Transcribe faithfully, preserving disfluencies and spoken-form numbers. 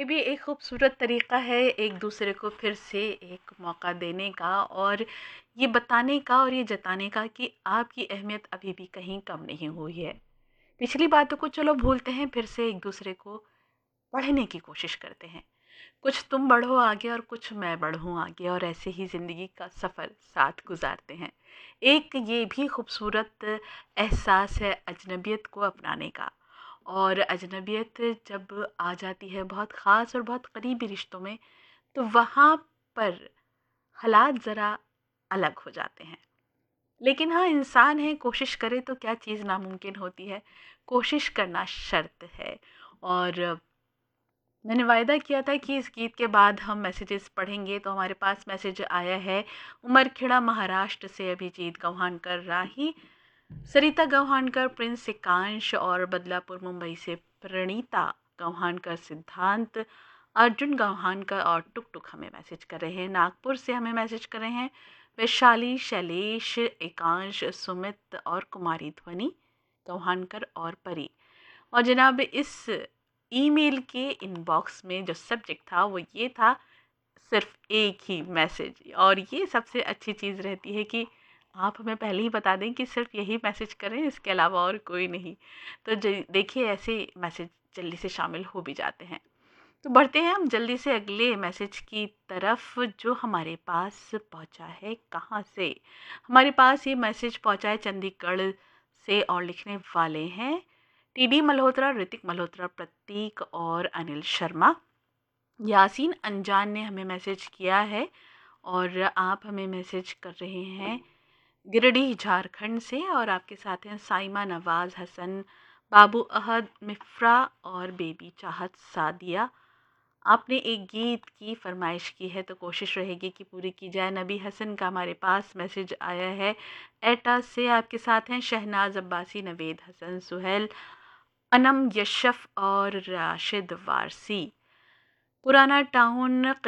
ये भी एक खूबसूरत तरीक़ा है एक दूसरे को फिर से एक मौका देने का और ये बताने का और ये जताने का कि आपकी अहमियत अभी भी कहीं कम नहीं हुई है। पिछली बातों को चलो भूलते हैं, फिर से एक दूसरे को पढ़ने की कोशिश करते हैं। कुछ तुम बढ़ो आगे और कुछ मैं बढ़ूँ आगे और ऐसे ही ज़िंदगी का सफ़र साथ गुज़ारते हैं। एक ये भी खूबसूरत एहसास है अजनबियत को अपनाने का। और अजनबियत जब आ जाती है बहुत ख़ास और बहुत करीबी रिश्तों में, तो वहाँ पर हालात ज़रा अलग हो जाते हैं। लेकिन हाँ, इंसान है, कोशिश करे तो क्या चीज़ नामुमकिन होती है। कोशिश करना शर्त है। और मैंने वायदा किया था कि इस गीत के बाद हम मैसेजेस पढ़ेंगे, तो हमारे पास मैसेज आया है उमरखेड़ा महाराष्ट्र से अभिजीत गौहानकर राही, सरिता गौहानकर, प्रिंस एकांश और बदलापुर मुंबई से प्रणीता गौहानकर, सिद्धांत, अर्जुन गौहानकर और टुक टुक हमें मैसेज कर रहे हैं। नागपुर से हमें मैसेज कर रहे हैं वैशाली, शैलेश, एकांश, सुमित और कुमारी ध्वनि गौहानकर और परी। और जनाब इस ईमेल के इनबॉक्स में जो सब्जेक्ट था वो ये था, सिर्फ एक ही मैसेज। और ये सबसे अच्छी चीज़ रहती है कि आप हमें पहले ही बता दें कि सिर्फ यही मैसेज करें, इसके अलावा और कोई नहीं। तो देखिए ऐसे मैसेज जल्दी से शामिल हो भी जाते हैं। तो बढ़ते हैं हम जल्दी से अगले मैसेज की तरफ जो हमारे पास पहुंचा है। कहाँ से हमारे पास ये मैसेज पहुंचा है? चंडीगढ़ से। और लिखने वाले हैं टी डी मल्होत्रा, ऋतिक मल्होत्रा, प्रतीक और अनिल शर्मा। यासीन अनजान ने हमें मैसेज किया है और आप हमें मैसेज कर रहे हैं गिरिडीह झारखंड से। और आपके साथ हैं साइमा, नवाज़, हसन, बाबू अहद, मिफ्रा और बेबी चाहत सादिया। आपने एक गीत की फरमाइश की है तो कोशिश रहेगी कि पूरी की जाए। नबी हसन का हमारे पास मैसेज आया है एटा से। आपके साथ हैं शहनाज अब्बासी, नवेद हसन, सुहेल, अनम, यशफ और राशिद वारसी। पुराना टाउन